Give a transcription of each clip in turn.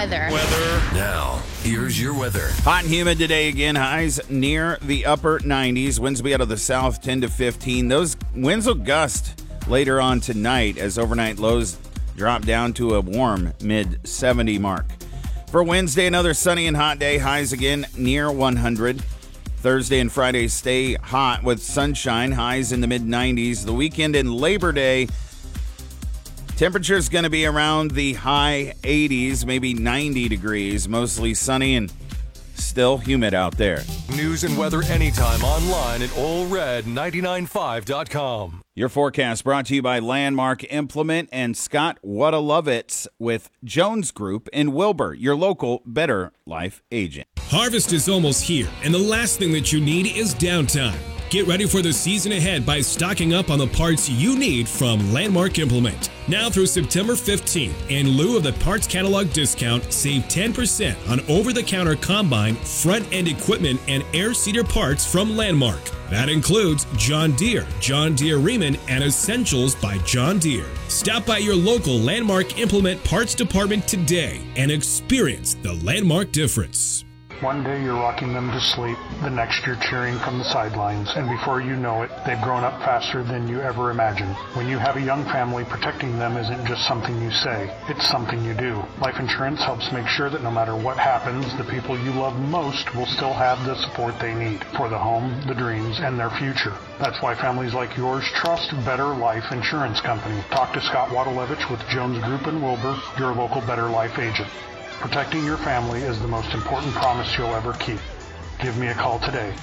weather. Now, here's your weather. Hot and humid today again. Highs near the upper 90s. Winds will be out of the south 10 to 15. Those winds will gust later on tonight as overnight lows drop down to a warm mid-70 mark. For Wednesday, another sunny and hot day. Highs again near 100. Thursday and Friday stay hot with sunshine. Highs in the mid-90s. The weekend and Labor Day, temperature's going to be around the high 80s, maybe 90 degrees. Mostly sunny and still humid out there. News and weather anytime online at allred995.com. Your forecast brought to you by Landmark Implement and Scott Wadalovitz with Jones Group in Wilbur, your local Better Life agent. Harvest is almost here, and the last thing that you need is downtime. Get ready for the season ahead by stocking up on the parts you need from Landmark Implement. Now through September 15th, in lieu of the parts catalog discount, save 10% on over-the-counter combine, front-end equipment, and air seeder parts from Landmark. That includes John Deere, John Deere Riemann, and Essentials by John Deere. Stop by your local Landmark Implement parts department today and experience the Landmark difference. One day you're rocking them to sleep, the next you're cheering from the sidelines, and before you know it, they've grown up faster than you ever imagined. When you have a young family, protecting them isn't just something you say, it's something you do. Life insurance helps make sure that no matter what happens, the people you love most will still have the support they need for the home, the dreams, and their future. That's why families like yours trust Better Life Insurance Company. Talk to Scott Wadalevich with Jones Group in Wilbur, your local Better Life agent. Protecting your family is the most important promise you'll ever keep. Give me a call today,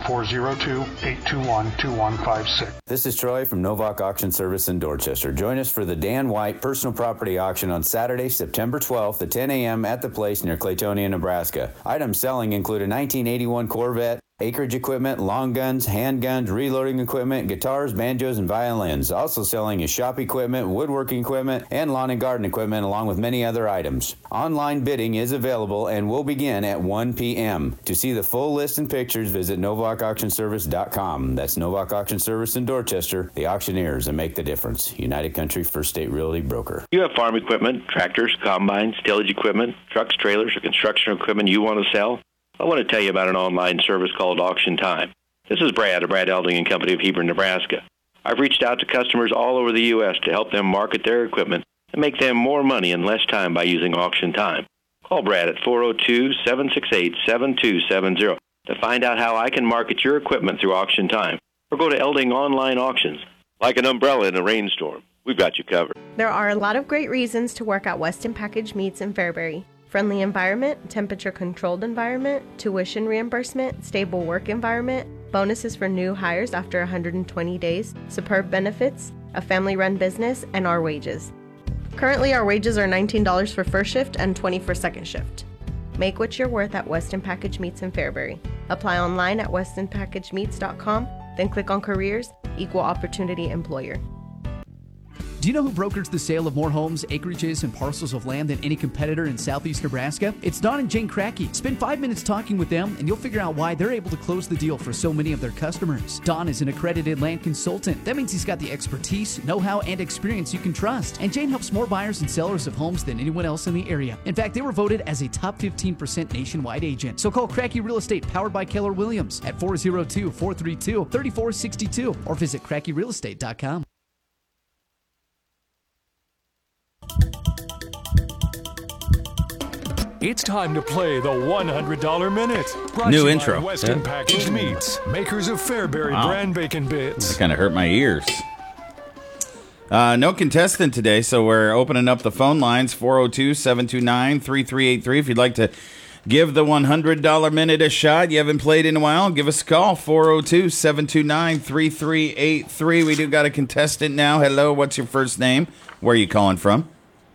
402-821-2156. This is Troy from Novak Auction Service in Dorchester. Join us for the Dan White Personal Property Auction on Saturday, September 12th at 10 a.m. at the place near Claytonia, Nebraska. Items selling include a 1981 Corvette, acreage equipment, long guns, handguns, reloading equipment, guitars, banjos, and violins. Also selling is shop equipment, woodworking equipment, and lawn and garden equipment, along with many other items. Online bidding is available and will begin at 1 p.m. To see the full list and pictures, visit NovakAuctionService.com. That's Novak Auction Service in Dorchester, the auctioneers that make the difference. United Country First State Realty Broker. You have farm equipment, tractors, combines, tillage equipment, trucks, trailers, or construction equipment you want to sell? I want to tell you about an online service called Auction Time. This is Brad of Brad Elding and Company of Hebron, Nebraska. I've reached out to customers all over the U.S. to help them market their equipment and make them more money in less time by using Auction Time. Call Brad at 402-768-7270 to find out how I can market your equipment through Auction Time. Or go to Elding Online Auctions. Like an umbrella in a rainstorm, we've got you covered. There are a lot of great reasons to work at Weston Package Meats in Fairbury. Friendly environment, temperature-controlled environment, tuition reimbursement, stable work environment, bonuses for new hires after 120 days, superb benefits, a family-run business, and our wages. Currently, our wages are $19 for first shift and $20 for second shift. Make what you're worth at Weston Package Meats in Fairbury. Apply online at westonpackagemeats.com, then click on Careers, Equal Opportunity Employer. Do you know who brokers the sale of more homes, acreages, and parcels of land than any competitor in southeast Nebraska? It's Don and Jane Cracky. Spend 5 minutes talking with them, and you'll figure out why they're able to close the deal for so many of their customers. Don is an accredited land consultant. That means he's got the expertise, know-how, and experience you can trust. And Jane helps more buyers and sellers of homes than anyone else in the area. In fact, they were voted as a top 15% nationwide agent. So call Cracky Real Estate, powered by Keller Williams, at 402-432-3462 or visit crackyrealestate.com. It's time to play the $100 Minute. Brought New to you intro. by Weston Packaged Meats, makers of Fairbury brand bacon bits. That kind of hurt my ears. No contestant today, so we're opening up the phone lines, 402-729-3383. If you'd like to give the $100 Minute a shot, you haven't played in a while, give us a call, 402-729-3383. We do got a contestant now. Hello, what's your first name? Where are you calling from?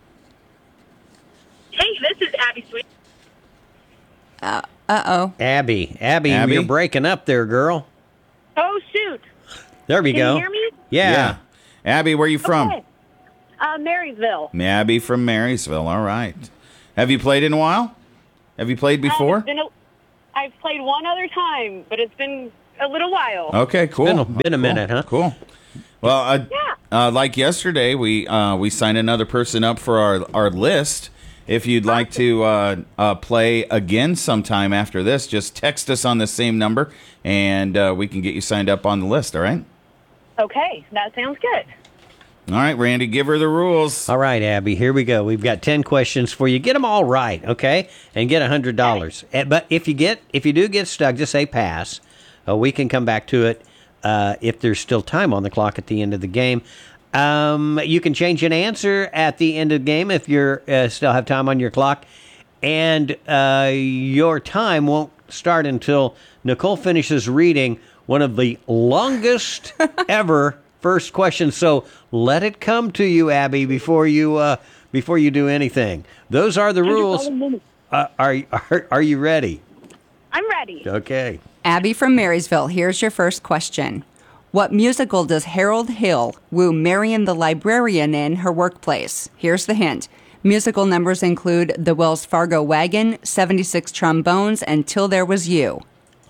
Hey, this is Abby Sweet. Uh-oh. Abby, you're breaking up there, girl. Oh, shoot. There we go. Can you hear me? Yeah. Abby, where are you from? Okay. Marysville. Abby from Marysville. All right. Have you played in a while? Have you played before? I've played one other time, but it's been a little while. Okay, cool. Been a minute, huh? Cool. Well, like yesterday, we signed another person up for our list, If you'd like to play again sometime after this, just text us on the same number, and we can get you signed up on the list, all right? Okay, that sounds good. All right, Randy, give her the rules. All right, Abby, here we go. We've got 10 questions for you. Get them all right, okay? And get $100. But if you do get stuck, just say pass. We can come back to it if there's still time on the clock at the end of the game. You can change an answer at the end of the game if you still have time on your clock. And your time won't start until Nicole finishes reading one of the longest ever first questions. So let it come to you, Abby, before you do anything. Those are the rules. Are you ready? I'm ready. Okay. Abby from Marysville, here's your first question. What musical does Harold Hill woo Marion the librarian in her workplace? Here's the hint. Musical numbers include The Wells Fargo Wagon, 76 Trombones, and Till There Was You.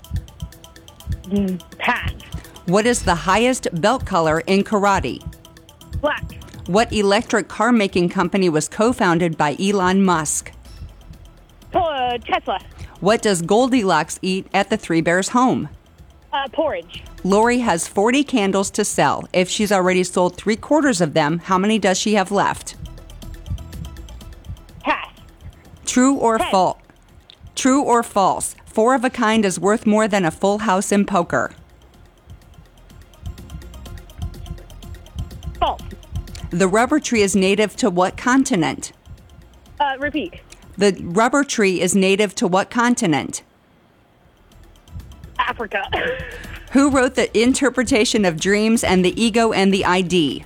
Pass. What is the highest belt color in karate? Black. What electric car making company was co-founded by Elon Musk? Tesla. What does Goldilocks eat at the Three Bears home? Porridge. Lori has 40 candles to sell. If she's already sold 3/4 of them, how many does she have left? Pass. True or false? True or false? 4 of a kind is worth more than a full house in poker. False. The rubber tree is native to what continent? Repeat. The rubber tree is native to what continent? Africa. Who wrote The Interpretation of Dreams and The Ego and the ID?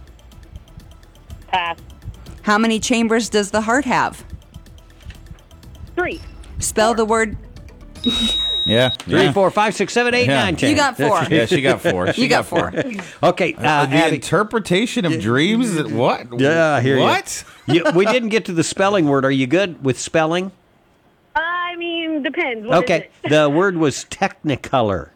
Pass. How many chambers does the heart have? 3. Spell the word. Yeah. 3, 4, 5, 6, 7, 8, 9, 10. You got 4. Yeah, she got 4. You got 4. Okay. The Abby, interpretation of dreams? What? Yeah, I hear you. What? We didn't get to the spelling word. Are you good with spelling? I mean, depends. What Okay. is it? The word was Technicolor.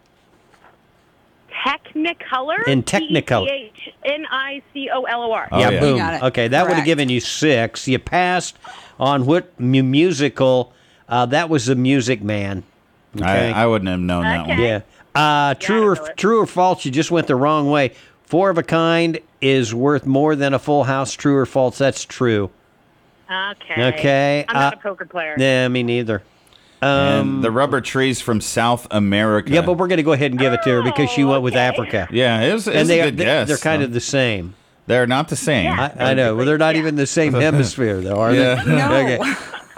Technicolor? In Technicolor. Technicolor. Oh, yeah, yeah. boom. You got it. Okay, that would have Correct. given you 6. You passed on what musical? That was The Music Man. Okay. I wouldn't have known that one. Okay. Yeah. True know it. or false? You just went the wrong way. 4 of a kind is worth more than a full house. True or false? That's true. Okay. Okay. I'm not a poker player. Nah, me neither. And the rubber trees from South America. Yeah, but we're going to go ahead and give it to her because she went with okay. Africa. Yeah, it was And a good guess. they're kind of the same. They're not the same. Yeah. I know. Well, they're not even the same hemisphere, though, are Yeah. they? No.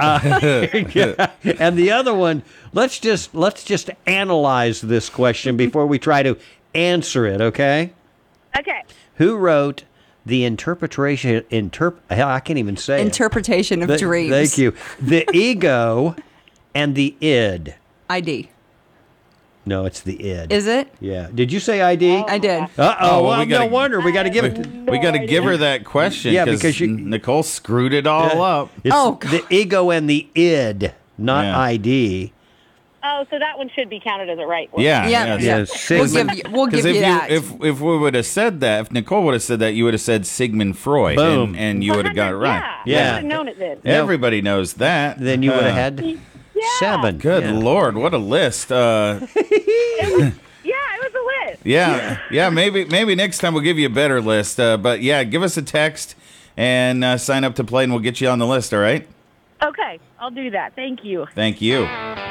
Okay. And the other one, let's just analyze this question before we try to answer it, okay? Okay. Who wrote the interpretation hell, I can't even say it. Interpretation of dreams. Thank you. The ego and the id. ID. No, it's the id. Is it? Yeah. Did you say ID? I did. well, Well, we gotta- no wonder. We got to give it. We got to give her that question. Yeah, because Nicole screwed it all up. It's Oh, God. the ego and the id, not Yeah. ID. Oh, so that one should be counted as a right one. Yeah, Yeah. Yeah, We'll Sigmund. give you that. If we would have said that, if Nicole would have said that, you would have said Sigmund Freud, Boom. and you would have got it right. Yeah. Yeah. I would have known it then. Everybody knows that. Then you would have had 7. Good Yeah. Lord, what a list! Yeah, it was a list. Yeah. Maybe next time we'll give you a better list. But yeah, give us a text and sign up to play, and we'll get you on the list. All right? Okay, I'll do that. Thank you. Thank you.